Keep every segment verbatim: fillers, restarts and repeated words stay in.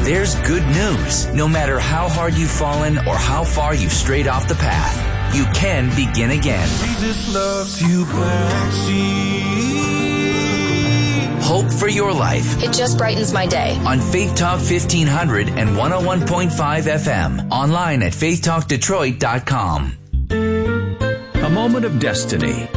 There's good news. No matter how hard you've fallen or how far you've strayed off the path, you can begin again. Jesus loves you back. Hope for your life. It just brightens my day. On Faith Talk fifteen hundred and one oh one point five F M. Online at faith talk detroit dot com. A moment of destiny.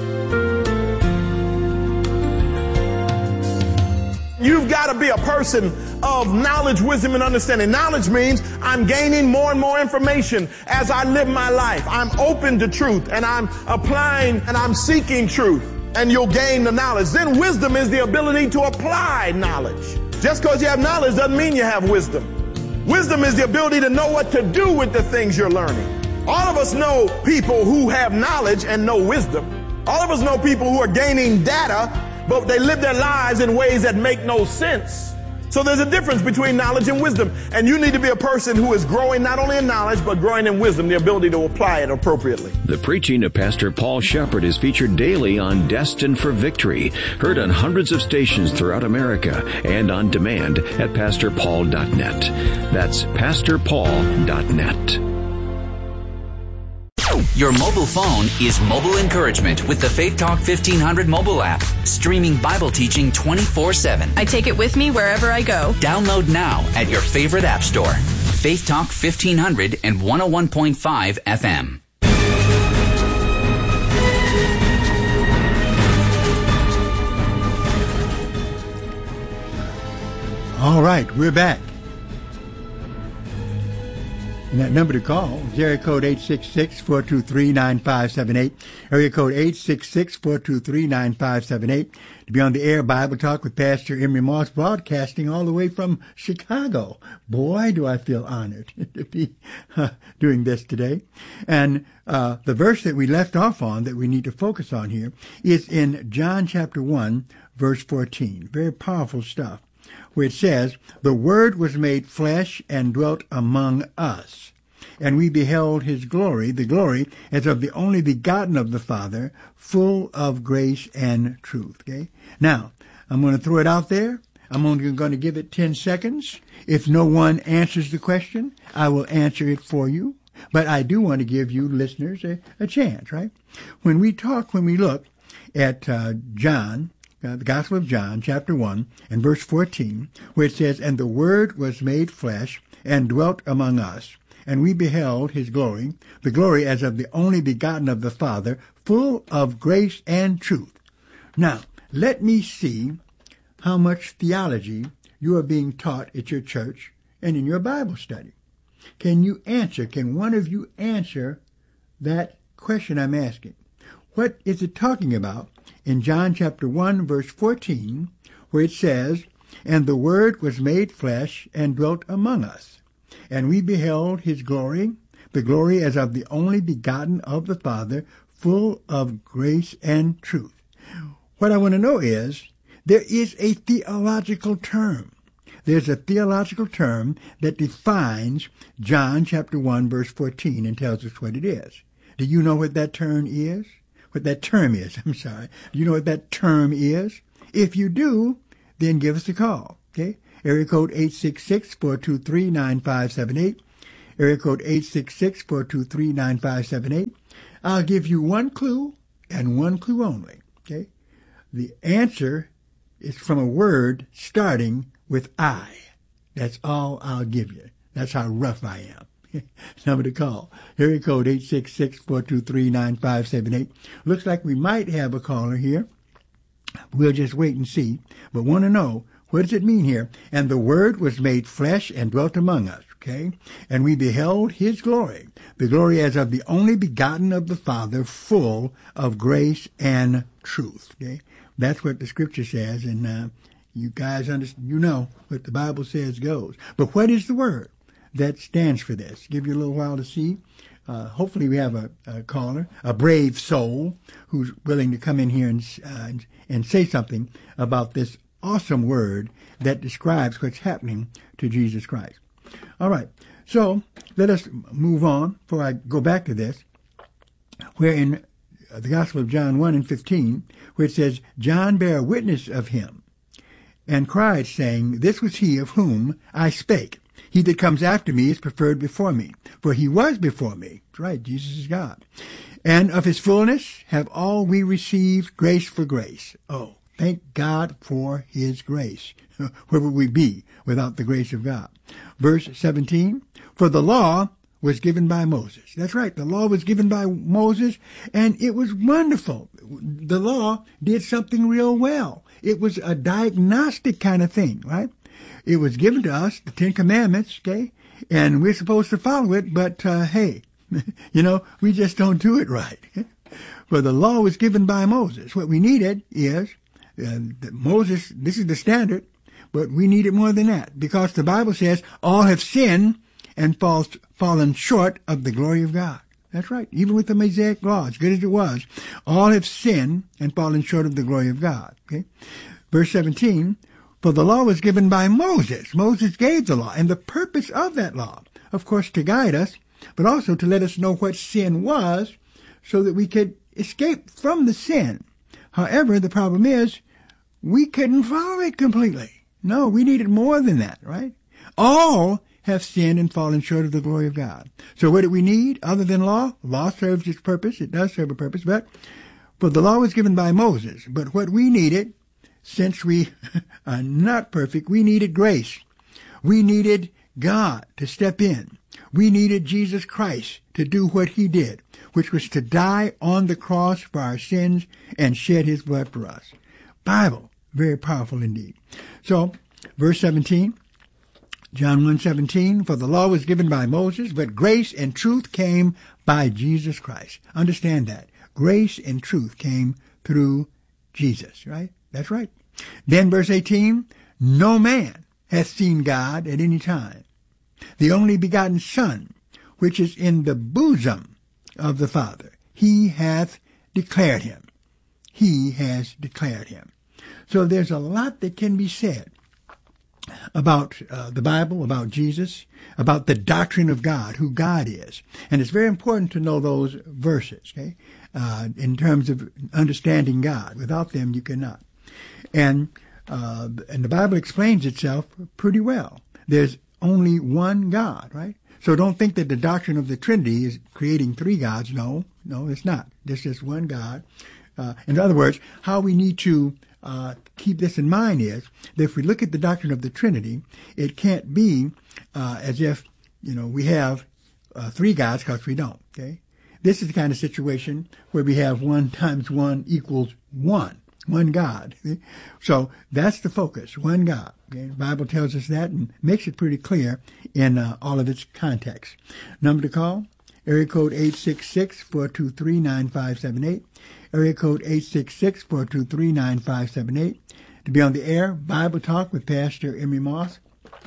You've got to be a person of knowledge, wisdom, and understanding. Knowledge means I'm gaining more and more information as I live my life. I'm open to truth, and I'm applying, and I'm seeking truth, and you'll gain the knowledge. Then wisdom is the ability to apply knowledge. Just because you have knowledge doesn't mean you have wisdom. Wisdom is the ability to know what to do with the things you're learning. All of us know people who have knowledge and no wisdom. All of us know people who are gaining data, but they live their lives in ways that make no sense. So there's a difference between knowledge and wisdom. And you need to be a person who is growing not only in knowledge, but growing in wisdom, the ability to apply it appropriately. The preaching of Pastor Paul Shepard is featured daily on Destined for Victory, heard on hundreds of stations throughout America and on demand at pastor paul dot net. That's pastor paul dot net. Your mobile phone is mobile encouragement with the Faith Talk fifteen hundred mobile app, streaming Bible teaching twenty-four seven. I take it with me wherever I go. Download now at your favorite app store. Faith Talk fifteen hundred and one oh one point five F M. All right, we're back. And that number to call is area code eight six six, four two three, nine five seven eight. Area code eight six six, four two three, nine five seven eight. To be on the air, Bible Talk with Pastor Emery Moss, broadcasting all the way from Chicago. Boy, do I feel honored to be uh, doing this today. And uh, the verse that we left off on that we need to focus on here is in John chapter one, verse fourteen. Very powerful stuff, where it says, "The Word was made flesh and dwelt among us, and we beheld his glory, the glory as of the only begotten of the Father, full of grace and truth." Okay? Now, I'm going to throw it out there. I'm only going to give it ten seconds. If no one answers the question, I will answer it for you. But I do want to give you listeners a, a chance, right? When we talk, when we look at uh, John, Uh, the Gospel of John, chapter one, and verse fourteen, where it says, "And the Word was made flesh and dwelt among us, and we beheld his glory, the glory as of the only begotten of the Father, full of grace and truth." Now, let me see how much theology you are being taught at your church and in your Bible study. Can you answer, can one of you answer that question I'm asking? What is it talking about in John chapter one, verse fourteen, where it says, "And the Word was made flesh and dwelt among us, and we beheld his glory, the glory as of the only begotten of the Father, full of grace and truth." What I want to know is, there is a theological term. There's a theological term that defines John chapter one, verse fourteen, and tells us what it is. Do you know what that term is? What that term is, I'm sorry. Do you know what that term is? If you do, then give us a call, okay? Area code eight six six, four two three, nine five seven eight. Area code eight six six, four two three, nine five seven eight. I'll give you one clue and one clue only, okay? The answer is from a word starting with I. That's all I'll give you. That's how rough I am. Number to call. Area code eight six six, four two three, nine five seven eight. Looks like we might have a caller here. We'll just wait and see. But want to know, what does it mean here? "And the Word was made flesh and dwelt among us." Okay? "And we beheld his glory, the glory as of the only begotten of the Father, full of grace and truth." Okay? That's what the scripture says. And uh, you guys understand, you know what the Bible says goes. But what is the Word that stands for this? Give you a little while to see. Uh, hopefully we have a, a caller, a brave soul, who's willing to come in here and, uh, and and say something about this awesome word that describes what's happening to Jesus Christ. All right, so let us move on before I go back to this, where in the Gospel of John one and fifteen, where it says, "John bare witness of him, and cried, saying, This was he of whom I spake. He that comes after me is preferred before me, for he was before me. That's right, Jesus is God. And of his fullness have all we received grace for grace. Oh, thank God for his grace. Where would we be without the grace of God? Verse seventeen, For the law was given by Moses. That's right, the law was given by Moses, and it was wonderful. The law did something real well. It was a diagnostic kind of thing, right? It was given to us, the Ten Commandments, okay, and we're supposed to follow it, but, uh, hey, you know, we just don't do it right. For the law was given by Moses. What we needed is, uh, Moses, this is the standard, but we needed more than that, because the Bible says all have sinned and falls, fallen short of the glory of God. That's right. Even with the Mosaic law, as good as it was, all have sinned and fallen short of the glory of God. Okay. Verse seventeen, For the law was given by Moses. Moses gave the law, and the purpose of that law, of course, to guide us, but also to let us know what sin was so that we could escape from the sin. However, the problem is we couldn't follow it completely. No, we needed more than that, right? All have sinned and fallen short of the glory of God. So what do we need other than law? Law serves its purpose. It does serve a purpose, but for the law was given by Moses. But what we needed, since we are not perfect, we needed grace. We needed God to step in. We needed Jesus Christ to do what he did, which was to die on the cross for our sins and shed his blood for us. Bible, very powerful indeed. So, verse seventeen, John one seventeen, For the law was given by Moses, but grace and truth came by Jesus Christ. Understand that. Grace and truth came through Jesus, right? That's right. Then verse eighteen, No man hath seen God at any time. The only begotten Son, which is in the bosom of the Father, he hath declared him. He has declared him. So there's a lot that can be said about uh, the Bible, about Jesus, about the doctrine of God, who God is. And it's very important to know those verses, okay, uh, in terms of understanding God. Without them, you cannot. And, uh, and the Bible explains itself pretty well. There's only one God, right? So don't think that the doctrine of the Trinity is creating three gods. No, no, it's not. There's just one God. Uh, in other words, how we need to Uh, keep this in mind is that if we look at the doctrine of the Trinity, it can't be uh, as if, you know, we have uh, three gods, because we don't, okay? This is the kind of situation where we have one times one equals one, one God. Okay? So that's the focus, one God. Okay? The Bible tells us that and makes it pretty clear in uh, all of its context. Number to call, area code eight six six, four two three, nine five seven eight. Area code eight six six, four two three, nine five seven eight. To be on the air, Bible Talk with Pastor Emery Moss.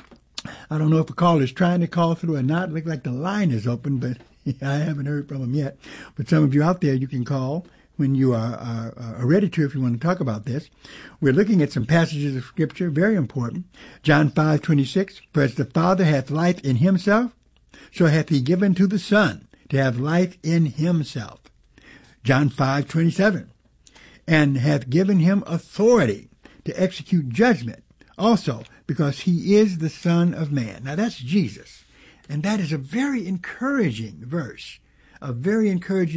I don't know if a caller is trying to call through or not. It looks like the line is open, but I haven't heard from him yet. But some of you out there, you can call when you are, are, are ready to, if you want to talk about this. We're looking at some passages of Scripture, very important. John five twenty-six, For as the Father hath life in himself, so hath he given to the Son to have life in himself. John five twenty-seven, and hath given him authority to execute judgment, also because he is the Son of Man. Now that's Jesus, and that is a very encouraging verse, a very encouraging